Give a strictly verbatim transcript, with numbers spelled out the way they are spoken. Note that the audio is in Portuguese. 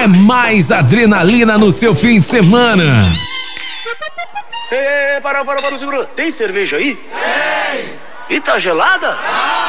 é mais adrenalina no seu fim de semana. Ei, para, para, para, segura. Tem cerveja aí? Tem. E tá gelada?